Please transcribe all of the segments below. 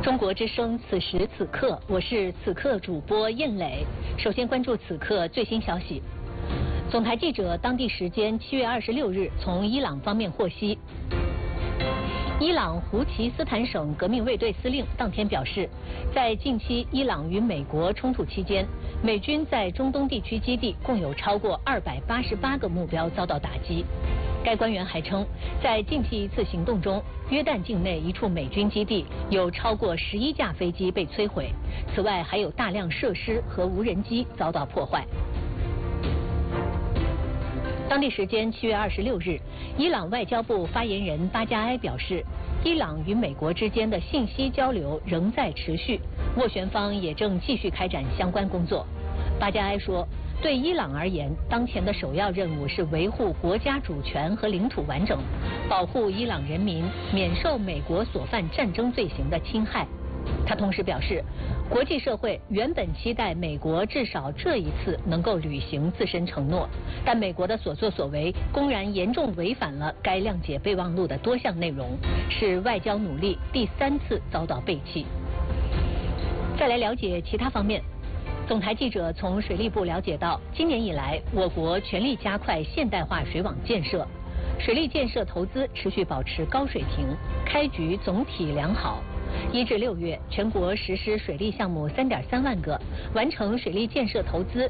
中国之声，此时此刻，我是此刻主播燕磊。首先关注此刻最新消息。总台记者当地时间7月26日从伊朗方面获悉，伊朗胡齐斯坦省革命卫队司令当天表示，在近期伊朗与美国冲突期间，美军在中东地区基地共有超过288个目标遭到打击。该官员还称，在近期一次行动中，约旦境内一处美军基地有超过11架飞机被摧毁，此外还有大量设施和无人机遭到破坏。当地时间7月26日，伊朗外交部发言人巴加埃表示，伊朗与美国之间的信息交流仍在持续，斡旋方也正继续开展相关工作。巴加埃说，对伊朗而言，当前的首要任务是维护国家主权和领土完整，保护伊朗人民免受美国所犯战争罪行的侵害。他同时表示，国际社会原本期待美国至少这一次能够履行自身承诺，但美国的所作所为公然严重违反了该谅解备忘录的多项内容，是外交努力第3次遭到背弃。再来了解其他方面。总台记者从水利部了解到，今年以来，我国全力加快现代化水网建设，水利建设投资持续保持高水平，开局总体良好。1至6月，全国实施水利项目3.3万个，完成水利建设投资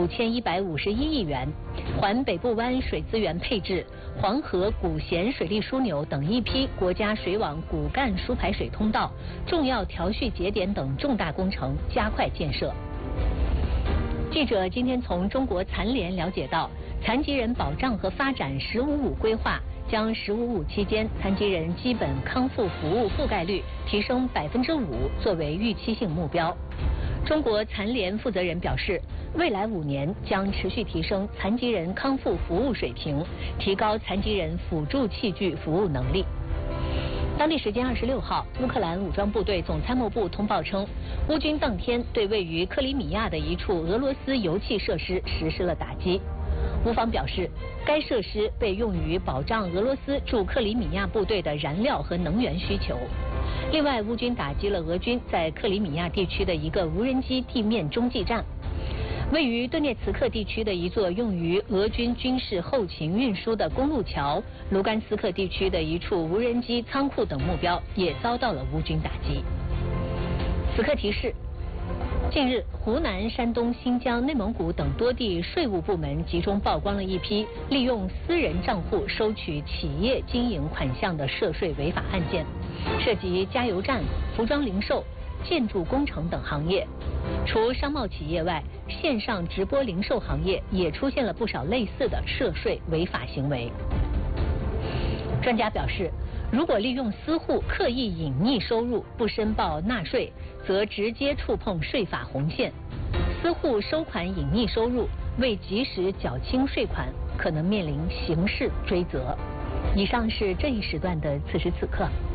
5151亿元，环北部湾水资源配置、黄河古咸水利枢纽等一批国家水网骨干输排水通道、重要调蓄节点等重大工程加快建设。记者今天从中国残联了解到，残疾人保障和发展“15+5”规划将“15+5”期间残疾人基本康复服务覆盖率提升5%作为预期性目标。中国残联负责人表示，未来5年将持续提升残疾人康复服务水平，提高残疾人辅助器具服务能力。当地时间26号，乌克兰武装部队总参谋部通报称，乌军当天对位于克里米亚的一处俄罗斯油气设施实施了打击。乌方表示，该设施被用于保障俄罗斯驻克里米亚部队的燃料和能源需求。另外，乌军打击了俄军在克里米亚地区的一个无人机地面中继站。位于顿涅茨克地区的一座用于俄军军事后勤运输的公路桥，卢甘斯克地区的一处无人机仓库等目标也遭到了乌军打击。此刻提示：近日，湖南、山东、新疆、内蒙古等多地税务部门集中曝光了一批利用私人账户收取企业经营款项的涉税违法案件，涉及加油站、服装零售、建筑工程等行业。除商贸企业外，线上直播零售行业也出现了不少类似的涉税违法行为。专家表示，如果利用私户刻意隐匿收入不申报纳税，则直接触碰税法红线。私户收款隐匿收入，未及时缴清税款，可能面临刑事追责。以上是这一时段的此时此刻。